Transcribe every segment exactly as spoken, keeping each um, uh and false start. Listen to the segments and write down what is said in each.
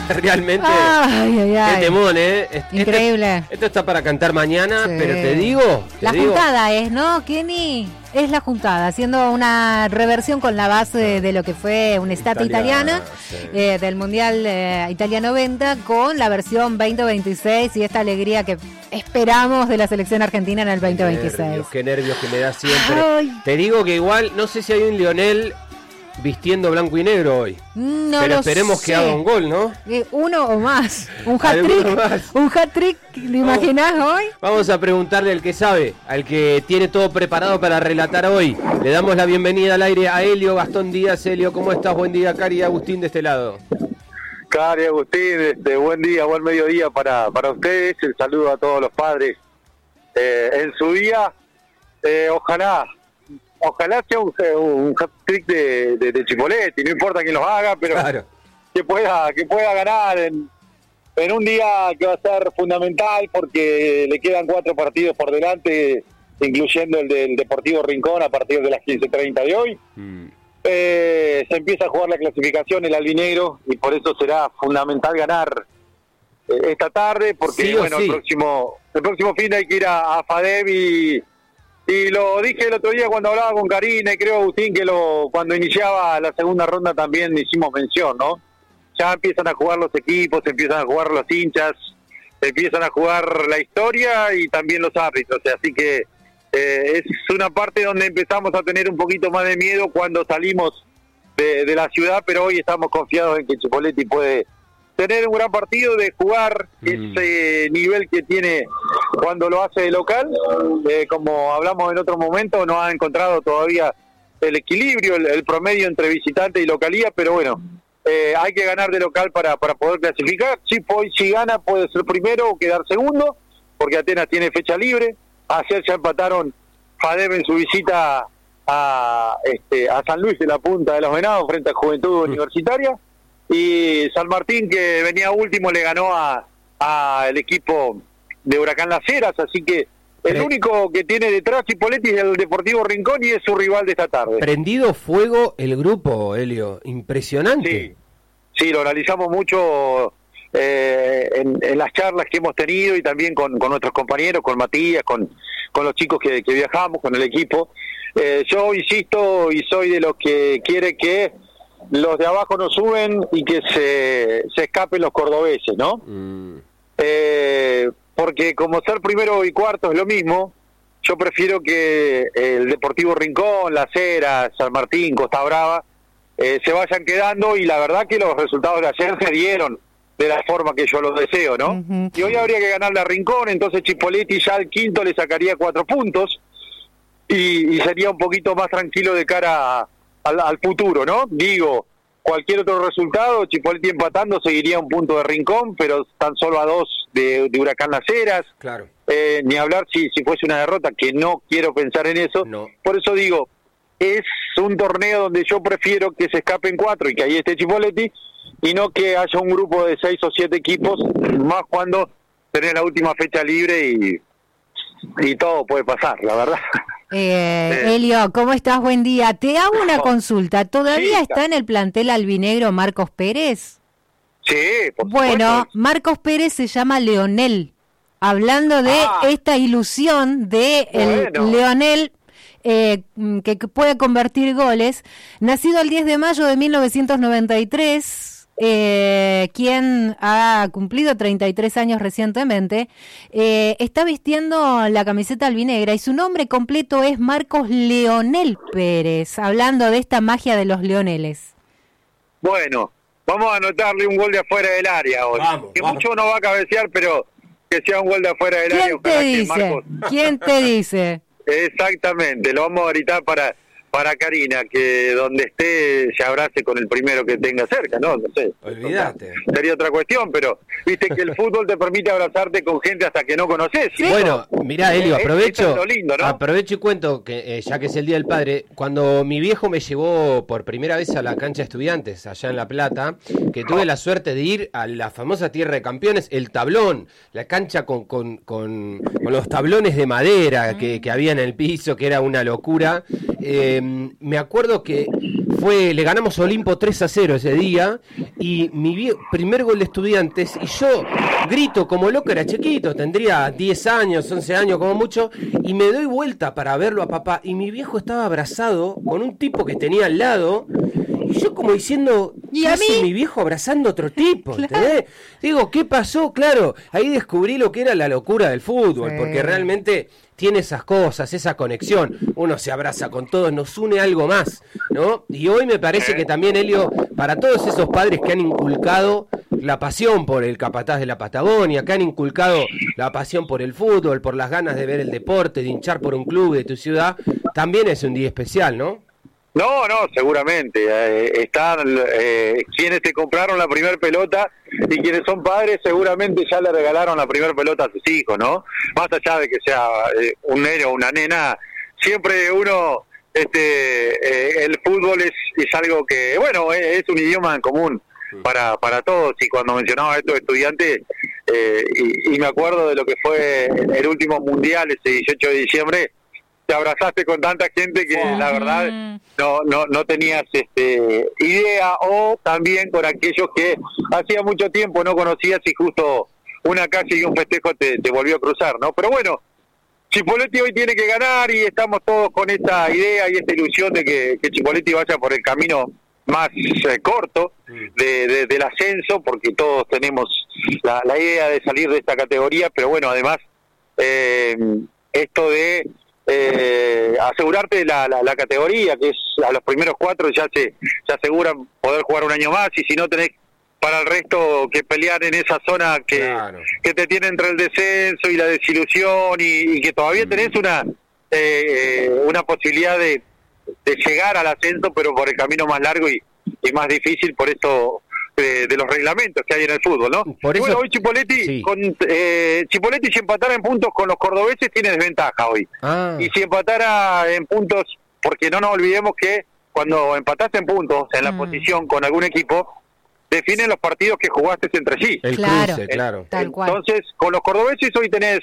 realmente. Ay, ay, ay. Qué temón, ¿eh? Increíble. Esto, esto está para cantar mañana, Sí. pero te digo. Te La digo, juntada es, ¿no, Kenny? Es la juntada, haciendo una reversión con la base de lo que fue una estatua Italiana, italiana, sí. eh, del Mundial eh, Italia noventa, con la versión veinte veintiséis y esta alegría que esperamos de la selección argentina en el veinte veintiséis. Nervios, qué nervios que me da siempre. Ay. Te digo que igual, no sé si hay un Lionel vistiendo blanco y negro hoy. No pero lo esperemos sé. que haga un gol, ¿no? Eh, uno o más. Un Alguno hat-trick. más. Un hat-trick, ¿te imaginás hoy? Vamos a preguntarle al que sabe, al que tiene todo preparado para relatar hoy. Le damos la bienvenida al aire a Helio Gastón Díaz. Helio, ¿cómo estás? Buen día, Cari y Agustín de este lado. Cari, Agustín, este, buen día, buen mediodía para, para ustedes. El saludo a todos los padres eh, en su día. Eh, ojalá, ojalá sea un, un hat-trick de, de, de Chipoletti, no importa quién los haga, pero Claro. que pueda que pueda ganar en, en un día que va a ser fundamental porque le quedan cuatro partidos por delante, incluyendo el del Deportivo Rincón a partir de las quince treinta de hoy. Mm. Eh, se empieza a jugar la clasificación el albinegro y por eso será fundamental ganar eh, esta tarde porque Sí o bueno sí. el próximo el próximo fin hay que ir a, a FADEB y, y lo dije el otro día cuando hablaba con Karina y creo Agustín que lo cuando iniciaba la segunda ronda también hicimos mención, ¿no? Ya empiezan a jugar los equipos, empiezan a jugar los hinchas, empiezan a jugar la historia y también los árbitros, así que Eh, es una parte donde empezamos a tener un poquito más de miedo cuando salimos de, de la ciudad, pero hoy estamos confiados en que Chipoletti puede tener un gran partido, de jugar Mm. ese nivel que tiene cuando lo hace de local. Eh, como hablamos en otro momento, no ha encontrado todavía el equilibrio, el, el promedio entre visitante y localía, pero bueno, eh, hay que ganar de local para, para poder clasificar. Chipo hoy si gana puede ser primero o quedar segundo, porque Atenas tiene fecha libre. Ayer ya empataron FADEB en su visita a este a San Luis de la Punta de los Venados frente a Juventud Universitaria, y San Martín, que venía último, le ganó a, a el equipo de Huracán Las Heras, así que el Pre- único que tiene detrás Chipoletti es el Deportivo Rincón y es su rival de esta tarde. Prendido fuego el grupo, Helio. Impresionante. Sí, sí, lo analizamos mucho eh, en, en las charlas que hemos tenido y también con, con nuestros compañeros, con Matías, con, con los chicos que, que viajamos, con el equipo. Eh, yo insisto y soy de los que quiere que los de abajo no suben y que se, se escapen los cordobeses, ¿no? Mm. Eh, porque como ser primero y cuarto es lo mismo, yo prefiero que el Deportivo Rincón, Las Heras, San Martín, Costa Brava eh, se vayan quedando, y la verdad que los resultados de ayer se dieron de la forma que yo lo deseo, ¿no? Ujú. Y hoy habría que ganarle a Rincón, entonces Chipoletti ya al quinto le sacaría cuatro puntos y, y sería un poquito más tranquilo de cara a, al, al futuro, ¿no? Digo, cualquier otro resultado, Chipoletti empatando seguiría un punto de Rincón, pero tan solo a dos de, de Huracán Las Heras. Claro. Eh, ni hablar si, si fuese una derrota, que no quiero pensar en eso. No. Por eso digo, es un torneo donde yo prefiero que se escapen cuatro y que ahí esté Chipoletti, y no que haya un grupo de seis o siete equipos, más cuando tenés la última fecha libre y, y todo puede pasar, la verdad. Eh, Eh. Helio, ¿cómo estás? Buen día. Te hago una Oh. consulta. ¿Todavía Sí, está en el plantel albinegro Marcos Pérez? Sí, por Bueno, supuesto. Marcos Pérez se llama Leonel. Hablando de Ah. esta ilusión de el Bueno. Leonel eh, que que puede convertir goles, nacido el diez de mayo de mil novecientos noventa y tres, eh, quien ha cumplido treinta y tres años recientemente, eh, está vistiendo la camiseta albinegra y su nombre completo es Marcos Leonel Pérez, hablando de esta magia de los Leoneles. Bueno, vamos a anotarle un gol de afuera del área hoy. Vamos, que vamos. mucho no va a cabecear, pero que sea un gol de afuera del área. ¿Quién te Ojalá que dice? Marcos- ¿Quién te dice? Exactamente, lo vamos a gritar para para Karina, que donde esté se abrace con el primero que tenga cerca, ¿no? No sé. Olvídate. Sería otra cuestión, pero viste que el fútbol te permite abrazarte con gente hasta que no conoces. Sí. Bueno, mirá, Helio, Eh, aprovecho, eso es lo lindo, ¿no? aprovecho y cuento que eh, ya que es el Día del Padre, cuando mi viejo me llevó por primera vez a la cancha de Estudiantes, allá en La Plata, que tuve la suerte de ir a la famosa Tierra de Campeones, el tablón, la cancha con, con, con, con los tablones de madera que, que había en el piso, que era una locura. Eh, eh, me acuerdo que fue, le ganamos a Olimpo tres a cero ese día, y mi vie- primer gol de Estudiantes, y yo grito como loco, era chiquito, tendría diez años, once años como mucho, y me doy vuelta para verlo a papá, y mi viejo estaba abrazado con un tipo que tenía al lado, y yo como diciendo, ¿Y ¿qué a hace mí? mi viejo abrazando a otro tipo? Claro. ¿Entendés? Digo, ¿qué pasó? Claro, ahí descubrí lo que era la locura del fútbol, Sí. porque realmente tiene esas cosas, esa conexión, uno se abraza con todos, nos une algo más, ¿no? Y hoy me parece que también, Elio, para todos esos padres que han inculcado la pasión por el capataz de la Patagonia, que han inculcado la pasión por el fútbol, por las ganas de ver el deporte, de hinchar por un club de tu ciudad, también es un día especial, ¿no? No, no, seguramente. Eh, están eh, quienes te compraron la primer pelota y quienes son padres seguramente ya le regalaron la primer pelota a sus hijos, ¿no? Más allá de que sea eh, un neno o una nena, siempre uno, este, eh, el fútbol es, es algo que, bueno, es, es un idioma en común para para todos. Y cuando mencionaba esto de Estudiantes, eh, y, y me acuerdo de lo que fue el último mundial ese dieciocho de diciembre, te abrazaste con tanta gente que Oh. la verdad no no no tenías este idea, o también con aquellos que hacía mucho tiempo no conocías y justo una calle y un festejo te, te volvió a cruzar, ¿no? Pero bueno, Chipoleti hoy tiene que ganar y estamos todos con esta idea y esta ilusión de que, que Chipoleti vaya por el camino más eh, corto de, de, del ascenso, porque todos tenemos la, la idea de salir de esta categoría, pero bueno, además eh, esto de eh, asegurarte la, la, la categoría, que es a los primeros cuatro ya se, se aseguran poder jugar un año más, y si no tenés para el resto que pelear en esa zona que, Claro. que te tiene entre el descenso y la desilusión, y, y que todavía tenés una eh, una posibilidad de, de llegar al ascenso, pero por el camino más largo y, y más difícil por esto de, de los reglamentos que hay en el fútbol, ¿no? Por Y eso- bueno, hoy Chipoleti, sí. con, eh, Chipoleti si empatara en puntos con los cordobeses tiene desventaja hoy. Ah, Y si empatara en puntos, porque no nos olvidemos que cuando empataste en puntos en la Mm. posición con algún equipo, definen los partidos que jugaste entre sí. el Claro. cruce, claro. Tal cual. Entonces, con los cordobeses hoy tenés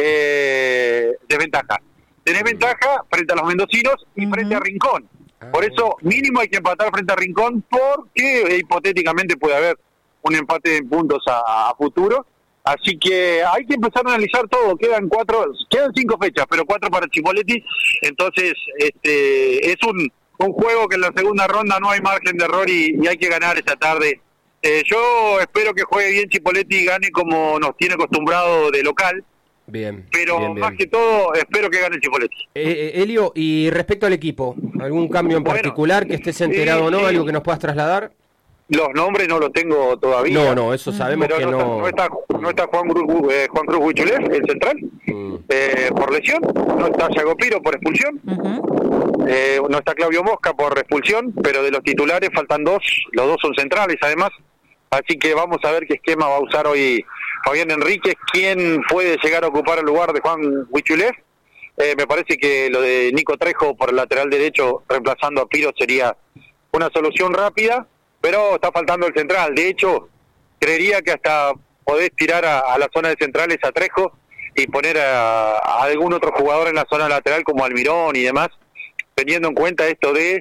eh, desventaja. Tenés ventaja frente a los mendocinos y Ujú. frente a Rincón. Ah. Por eso, mínimo hay que empatar frente a Rincón, porque eh, hipotéticamente puede haber un empate en puntos a, a futuro. Así que hay que empezar a analizar todo. Quedan cuatro, quedan cinco fechas, pero cuatro para Chipoleti. Entonces, este, es un, un juego que en la segunda ronda no hay margen de error y, y hay que ganar esta tarde. Eh, yo espero que juegue bien Chipoleti y gane como nos tiene acostumbrado de local, Bien, pero bien, bien. más que todo espero que gane Chipoleti. Eh, eh, Elio, y respecto al equipo, ¿algún cambio en Bueno, particular que estés enterado o no? sí, sí. ¿Algo que nos puedas trasladar? Los nombres no los tengo todavía. No, no, eso sabemos pero que no, no. está, no está no está Juan Cruz, eh, Juan Cruz Huichulef, el central, Mm. eh, por lesión. No está Yago Piro por expulsión. Ujú. Eh, no está Claudio Mosca por expulsión, pero de los titulares faltan dos. Los dos son centrales, además. Así que vamos a ver qué esquema va a usar hoy Fabián Enríquez. ¿Quién puede llegar a ocupar el lugar de Juan Huichulef? Eh, me parece que lo de Nico Trejo por el lateral derecho, reemplazando a Piro, sería una solución rápida, pero está faltando el central. De hecho, creería que hasta podés tirar a, a la zona de centrales a Trejo y poner a, a algún otro jugador en la zona lateral como Almirón y demás, teniendo en cuenta esto de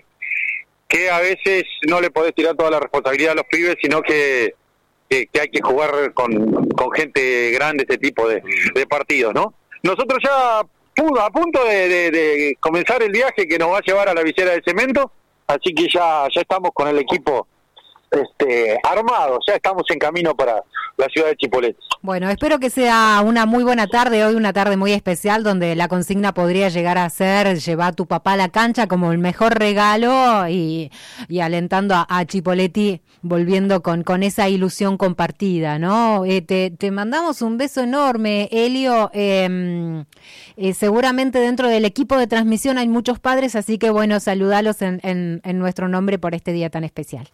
que a veces no le podés tirar toda la responsabilidad a los pibes, sino que, que, que hay que jugar con, con gente grande este tipo de, de partidos, ¿no? Nosotros ya pu- a punto de, de, de comenzar el viaje que nos va a llevar a la visera de cemento, así que ya ya estamos con el equipo este armado, ya estamos en camino para la ciudad de Chipoleti. Bueno, espero que sea una muy buena tarde, hoy una tarde muy especial donde la consigna podría llegar a ser llevar a tu papá a la cancha como el mejor regalo y, y alentando a, a Chipoleti volviendo con, con esa ilusión compartida, ¿no? Eh, te, te mandamos un beso enorme, Elio. Eh, eh, seguramente dentro del equipo de transmisión hay muchos padres, así que bueno, saludalos en, en, en nuestro nombre por este día tan especial.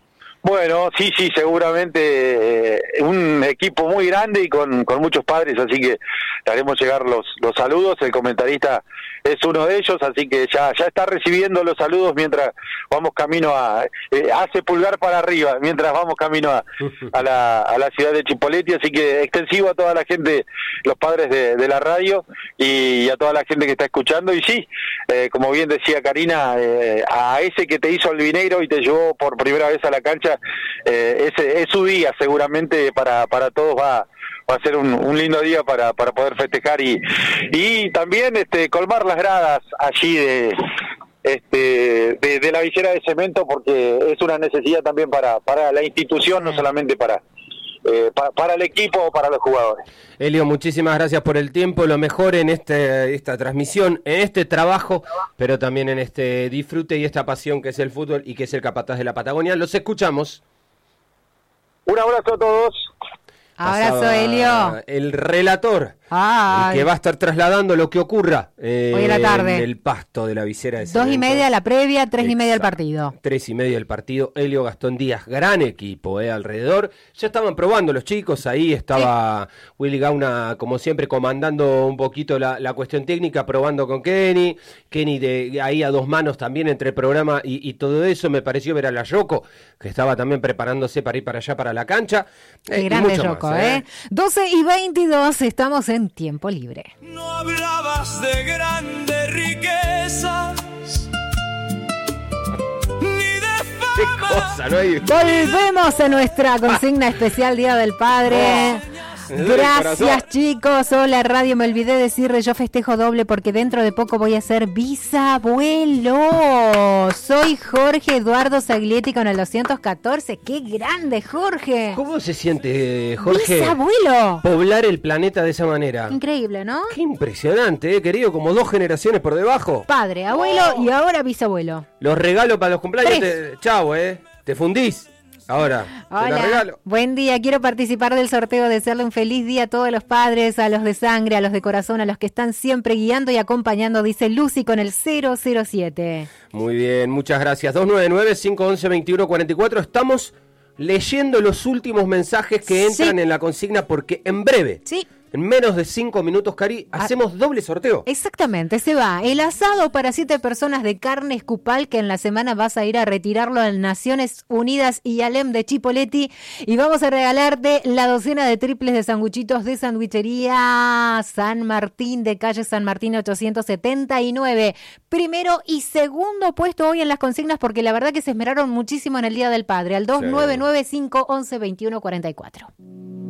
Bueno, sí, sí, seguramente eh, un equipo muy grande y con, con muchos padres, así que le haremos llegar los, los saludos. El comentarista es uno de ellos, así que ya ya está recibiendo los saludos mientras vamos camino a... Eh, hace pulgar para arriba mientras vamos camino a, a, la, a la ciudad de Chipoleti, así que extensivo a toda la gente, los padres de, de la radio y a toda la gente que está escuchando. Y sí, eh, como bien decía Karina, eh, a ese que te hizo el vinegro y te llevó por primera vez a la cancha, Eh, ese es su día, seguramente para para todos va va a ser un, un lindo día para para poder festejar y y también este colmar las gradas allí de este de, de la visera de cemento, porque es una necesidad también para para la institución, no solamente para eh, para, para el equipo o para los jugadores. Elio, muchísimas gracias por el tiempo, lo mejor en este, esta transmisión, en este trabajo, pero también en este disfrute y esta pasión que es el fútbol y que es el Capataz de la Patagonia. Los escuchamos. Un abrazo a todos. Abrazo, Pasaba Elio. El relator, Ay. el que va a estar trasladando lo que ocurra eh, Hoy en la tarde. en el pasto de la visera de Dos cemento. y media la previa, tres y media el Exacto. partido. Tres y media el partido. Elio Gastón Díaz, gran equipo eh, alrededor. Ya estaban probando los chicos, ahí estaba sí. Willy Gauna, como siempre, comandando un poquito la, la cuestión técnica, probando con Kenny. Kenny de ahí a dos manos también entre el programa y, y todo eso. Me pareció ver a la Yoko, que estaba también preparándose para ir para allá, para la cancha. Qué Eh, grande mucho Yoko, más, ¿eh? ¿eh? doce y veintidós, estamos en tiempo libre. No hablabas de grandes riquezas, ni de Qué fama. cosa, ¿no? Hay... Volvemos a nuestra consigna especial Día del Padre. Me duele el Gracias, corazón. chicos. Hola, radio. Me olvidé decirle, yo festejo doble porque dentro de poco voy a ser bisabuelo. Soy Jorge Eduardo Saglietti con el doscientos catorce. ¡Qué grande, Jorge! ¿Cómo se siente, Jorge, ¡Bisabuelo! poblar el planeta de esa manera? Increíble, ¿no? Qué impresionante, eh, querido, como dos generaciones por debajo. Padre, abuelo y ahora bisabuelo. Los regalos para los cumpleaños, Tres. te, chau, eh, te fundís. Ahora, te la Hola, regalo. buen día, quiero participar del sorteo, desearle un feliz día a todos los padres, a los de sangre, a los de corazón, a los que están siempre guiando y acompañando, dice Lucy con el cero cero siete. Muy bien, muchas gracias. dos nueve nueve, cinco uno uno, dos uno cuatro cuatro. Estamos leyendo los últimos mensajes que entran Sí. en la consigna porque en breve, Sí. en menos de cinco minutos, Cari, Ah. hacemos doble sorteo. Exactamente, se va el asado para siete personas de carne Escupal, que en la semana vas a ir a retirarlo en Naciones Unidas y Alem de Chipoleti, y vamos a regalarte la docena de triples de sanguchitos de Sandwichería San Martín, de calle San Martín ochocientos setenta y nueve. Primero y segundo puesto hoy en las consignas, porque la verdad que se esmeraron muchísimo en el Día del Padre, al dos nueve nueve, cinco uno uno, dos uno cuatro cuatro.